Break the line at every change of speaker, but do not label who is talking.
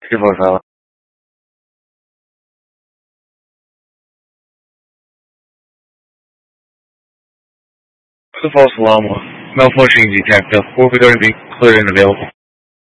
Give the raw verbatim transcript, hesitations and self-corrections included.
是否查？The false alarm. Malfunctioning detected. Four recording included and available.